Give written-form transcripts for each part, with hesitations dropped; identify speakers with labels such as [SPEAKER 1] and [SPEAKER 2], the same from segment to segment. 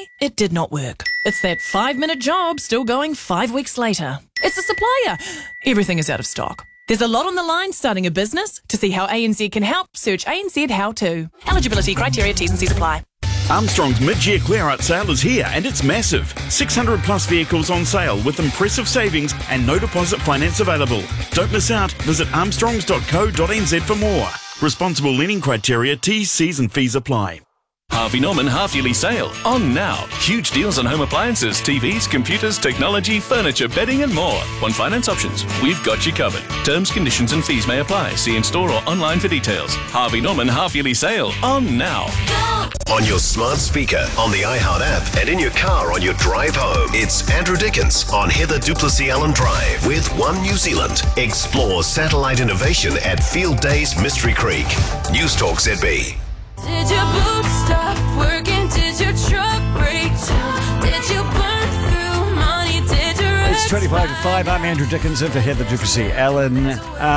[SPEAKER 1] Supply, it did not work. It's that 5-minute job still going 5 weeks later. It's a supplier. Everything is out of stock. There's a lot on the line starting a business. To see how ANZ can help, search ANZ How To. Eligibility criteria, T's and C's apply.
[SPEAKER 2] Armstrong's mid-year clear-out sale is here and it's massive. 600 plus vehicles on sale with impressive savings and no deposit finance available. Don't miss out. Visit armstrongs.co.nz for more. Responsible lending criteria, T's, C's and fees apply.
[SPEAKER 3] Harvey Norman half-yearly sale on now. Huge deals on home appliances, TVs, computers, technology, furniture, bedding and more. On finance options, we've got you covered. Terms, conditions and fees may apply. See in store or online for details. Harvey Norman half-yearly sale on now.
[SPEAKER 4] On your smart speaker, on the iHeart app and in your car on your drive home. It's Andrew Dickens on Heather Duplessis Allen Drive with One New Zealand. Explore satellite innovation at Field Days Mystery Creek. News Talk ZB.
[SPEAKER 5] Did your boots stop working? Did your truck break down? Did you burn through money? Did you
[SPEAKER 6] It's 25 to 5. I'm Andrew Dickens in for Heather Duplessis Allen.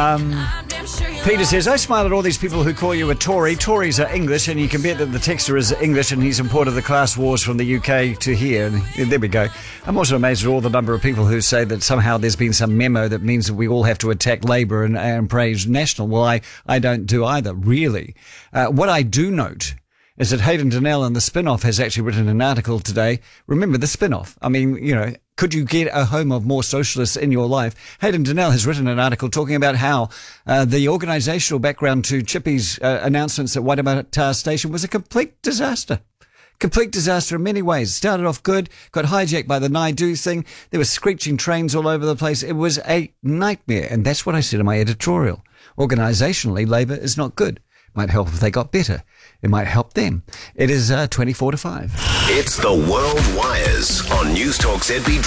[SPEAKER 6] Peter says, I smile at all these people who call you a Tory. Tories are English, and you can bet that the texter is English, and he's imported the class wars from the UK to here. And there we go. I'm also amazed at all the number of people who say that somehow there's been some memo that means that we all have to attack Labour and praise National. Well, I don't do either, really. What I do note is that Hayden Donnell in the Spin-Off has actually written an article today. Remember the Spin-Off. I mean, you know, could you get a home of more socialists in your life? Hayden Donnell has written an article talking about how the organisational background to Chippy's announcements at Wairarapa Station was a complete disaster. Complete disaster in many ways. Started off good, got hijacked by the Naidu thing. There were screeching trains all over the place. It was a nightmare. And that's what I said in my editorial. Organisationally, Labour is not good. Might help if they got better. It might help them. It is 24 to 5.
[SPEAKER 4] It's the World Wires on News Talk ZB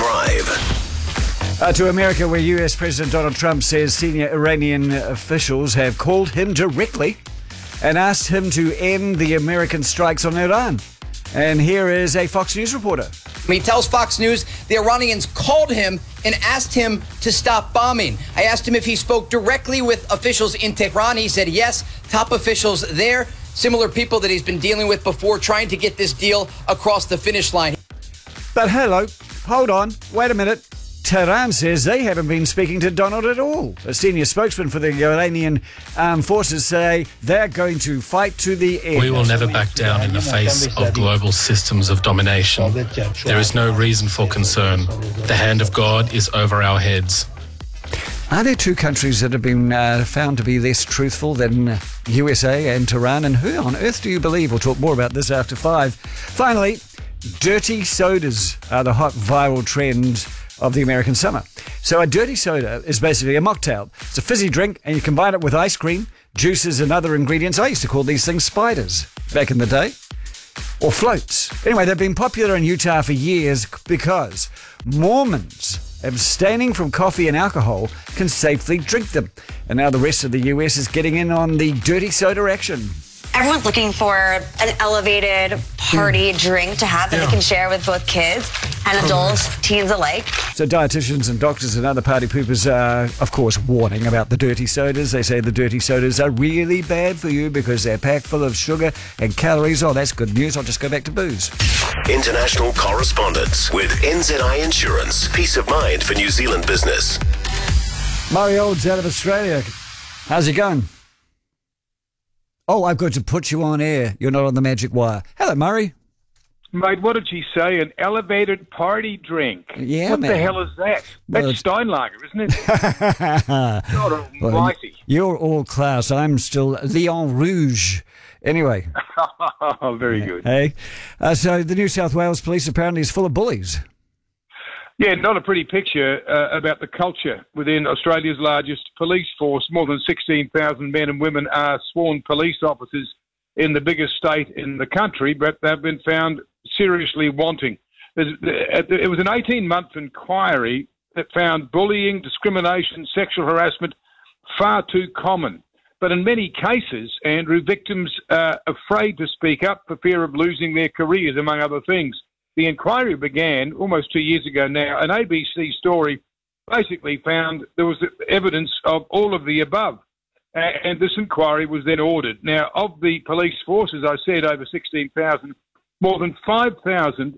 [SPEAKER 4] Drive.
[SPEAKER 6] To America, where US President Donald Trump says senior Iranian officials have called him directly and asked him to end the American strikes on Iran. And here is a Fox News reporter.
[SPEAKER 7] He tells Fox News the Iranians called him and asked him to stop bombing. I asked him if he spoke directly with officials in Tehran. He said yes, top officials there, similar people that he's been dealing with before, trying to get this deal across the finish line.
[SPEAKER 6] But hello, hold on, wait a minute. Tehran says they haven't been speaking to Donald at all. A senior spokesman for the Iranian armed forces say they're going to fight to the end.
[SPEAKER 8] We will never back down in the face of global systems of domination. There is no reason for concern. The hand of God is over our heads.
[SPEAKER 6] Are there two countries that have been found to be less truthful than USA and Tehran? And who on earth do you believe? We'll talk more about this after 5. Finally, dirty sodas are the hot viral trend of the American summer. So a dirty soda is basically a mocktail. It's a fizzy drink, and you combine it with ice cream, juices and other ingredients. I used to call these things spiders back in the day. Or floats. Anyway, they've been popular in Utah for years because Mormons abstaining from coffee and alcohol can safely drink them. And now the rest of the US is getting in on the dirty soda action.
[SPEAKER 9] Everyone's looking for an elevated party drink to have that they can share with both kids and adults, teens alike.
[SPEAKER 6] So dietitians and doctors and other party poopers are, of course, warning about the dirty sodas. They say the dirty sodas are really bad for you because they're packed full of sugar and calories. Oh, that's good news. I'll just go back to booze.
[SPEAKER 4] International correspondence with NZI Insurance. Peace of mind for New Zealand business.
[SPEAKER 6] Murray Olds out of Australia. How's it going? Oh, I've got to put you on air. You're not on the magic wire. Hello, Murray.
[SPEAKER 10] Mate, what did she say? An elevated party drink.
[SPEAKER 6] Yeah,
[SPEAKER 10] what
[SPEAKER 6] man.
[SPEAKER 10] the hell is that?
[SPEAKER 6] Well,
[SPEAKER 10] That's Steinlager, isn't it? God almighty.
[SPEAKER 6] Well, you're all class. I'm still Leon Rouge. Anyway.
[SPEAKER 10] Oh, very good.
[SPEAKER 6] Hey. So the New South Wales Police apparently is full of bullies.
[SPEAKER 10] Yeah, not a pretty picture about the culture within Australia's largest police force. More than 16,000 men and women are sworn police officers in the biggest state in the country, but they've been found seriously wanting. It was an 18-month inquiry that found bullying, discrimination, sexual harassment far too common. But in many cases, Andrew, victims are afraid to speak up for fear of losing their careers, among other things. The inquiry began almost 2 years ago now. An ABC story basically found there was evidence of all of the above. And this inquiry was then ordered. Now, of the police force, as I said, over 16,000, more than 5,000